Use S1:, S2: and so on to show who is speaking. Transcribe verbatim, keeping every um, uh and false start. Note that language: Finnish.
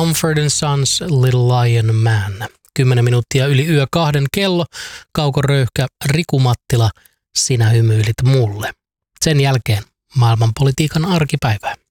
S1: Mumford and Sons, Little Lion Man. Kymmenen minuuttia yli yö kahden kello. Kauko Röyhkä, Riku Mattila, sinä hymyilit mulle. Sen jälkeen maailmanpolitiikan arkipäivää.